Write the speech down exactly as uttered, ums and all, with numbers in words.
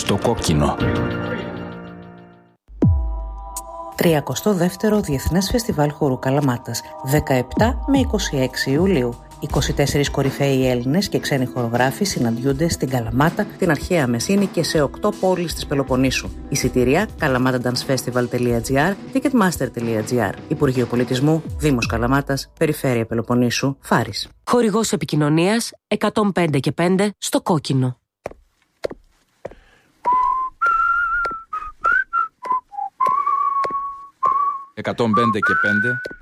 Στο κόκκινο. τριακοστό δεύτερο Διεθνές Φεστιβάλ Χορού Καλαμάτας, δεκαεπτά με είκοσι έξι Ιουλίου. είκοσι τέσσερις κορυφαίοι Έλληνες και ξένοι χορογράφοι συναντιούνται στην Καλαμάτα, την αρχαία Μεσίνη και σε οκτώ πόλεις της Πελοποννήσου. Εισιτήρια καλαμάταντανσφεστιβάλ τελεία τζι άρ, ticketmaster τελεία τζι άρ. Υπουργείο Πολιτισμού, Δήμος Καλαμάτας, Περιφέρεια Πελοποννήσου, Φάρης. Χορηγός επικοινωνίας εκατόν πέντε και πέντε στο κόκκινο. εκατόν πέντε και πέντε